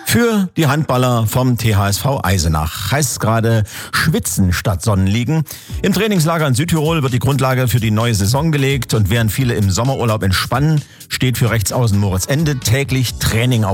Für die Handballer vom THSV Eisenach heißt es gerade Schwitzen statt Sonnenliegen. Im Trainingslager in Südtirol wird die Grundlage für die neue Saison gelegt und während viele im Sommerurlaub entspannen, steht für Rechtsaußen Moritz Ende täglich Training auf